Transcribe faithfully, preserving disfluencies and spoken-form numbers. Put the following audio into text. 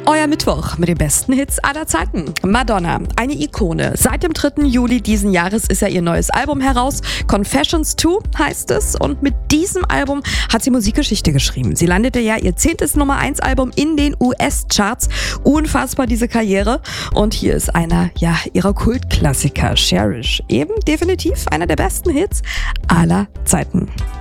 Euer Mittwoch mit den besten Hits aller Zeiten. Madonna, eine Ikone. Seit dem dritten Juli diesen Jahres ist ja ihr neues Album heraus. Confessions zwei heißt es. Und mit diesem Album hat sie Musikgeschichte geschrieben. Sie landete ja ihr zehntes Nummer eins Album in den U S-Charts. Unfassbar, diese Karriere. Und hier ist einer ja, ihrer Kultklassiker, Cherish. Eben definitiv einer der besten Hits aller Zeiten.